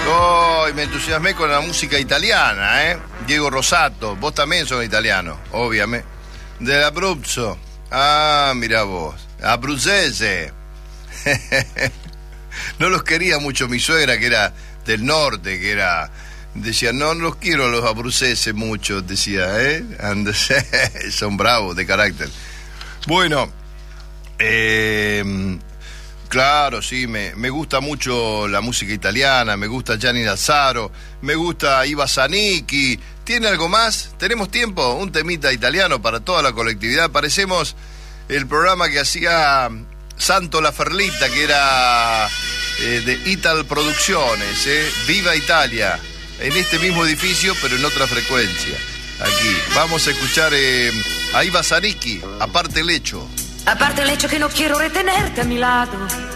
Oh, me entusiasmé con la música italiana, ¿eh? Diego Rosato, vos también sos italiano, obviamente. Del Abruzzo. Ah, mira vos. Abruzzese. No los quería mucho mi suegra, que era del norte, que era... Decía, no los quiero los abruceses mucho, decía, ¿eh? Son bravos de carácter. Bueno, claro, sí, me gusta mucho la música italiana, me gusta Gianni Lazzaro, me gusta Iva Zanicchi. ¿Tiene algo más? ¿Tenemos tiempo? Un temita italiano para toda la colectividad. Parecemos el programa que hacía Santo La Ferlita, que era de Ital Producciones, Viva Italia, en este mismo edificio, pero en otra frecuencia. Aquí, vamos a escuchar a Iva Zanicchi, Aparte el hecho. Aparte el hecho que no quiero retenerte a mi lado,